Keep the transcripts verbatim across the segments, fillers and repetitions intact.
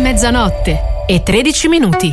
mezzanotte e tredici minuti.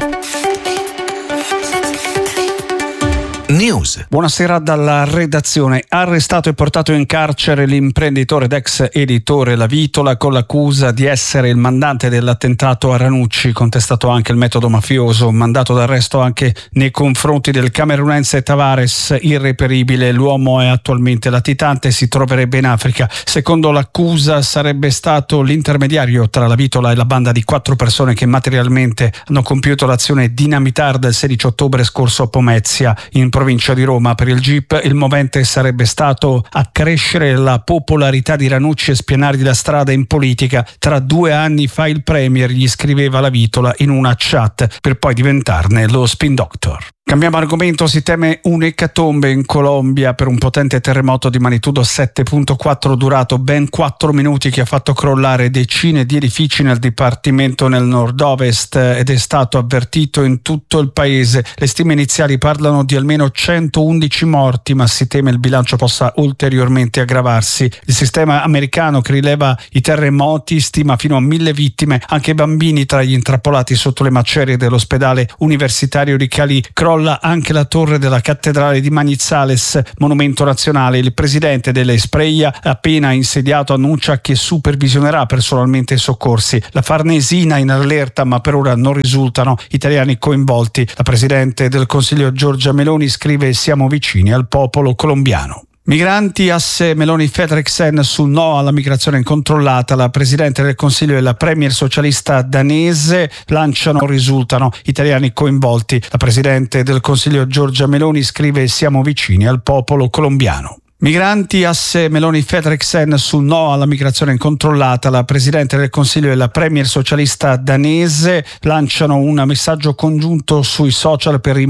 News. Buonasera dalla redazione. Arrestato e portato in carcere l'imprenditore ed ex editore La Vitola con l'accusa di essere il mandante dell'attentato a Ranucci, contestato anche il metodo mafioso. Mandato d'arresto anche nei confronti del camerunense Tavares, irreperibile. L'uomo è attualmente latitante e si troverebbe in Africa. Secondo l'accusa sarebbe stato l'intermediario tra La Vitola e la banda di quattro persone che materialmente hanno compiuto l'azione dinamitar del sedici ottobre scorso a Pomezia, in provincia di Roma. Per il G I P il movente sarebbe stato accrescere la popolarità di Ranucci e spianargli la strada in politica. Tra due anni fa il premier gli scriveva La Vitola in una chat per poi diventarne lo spin doctor. Cambiamo argomento, si teme un'ecatombe in Colombia per un potente terremoto di magnitudo sette virgola quattro durato ben quattro minuti che ha fatto crollare decine di edifici nel dipartimento nel nord-ovest ed è stato avvertito in tutto il paese. Le stime iniziali parlano di almeno centoundici morti, ma si teme il bilancio possa ulteriormente aggravarsi. Il sistema americano che rileva i terremoti stima fino a mille vittime, anche bambini tra gli intrappolati sotto le macerie dell'ospedale universitario di Cali. Crolla anche la torre della cattedrale di Manizales, monumento nazionale. Il presidente dell'Espreia, appena insediato, annuncia che supervisionerà personalmente i soccorsi. La Farnesina in allerta, ma per ora non risultano italiani coinvolti. La presidente del Consiglio Giorgia Meloni scrive: siamo vicini al popolo colombiano. Migranti, asse Meloni-Fredriksen sul no alla migrazione incontrollata. La Presidente del Consiglio e la Premier socialista danese lanciano risultano italiani coinvolti. La Presidente del Consiglio Giorgia Meloni scrive: siamo vicini al popolo colombiano. Migranti, asse Meloni-Fredriksen sul no alla migrazione incontrollata. La Presidente del Consiglio e la Premier socialista danese lanciano un messaggio congiunto sui social per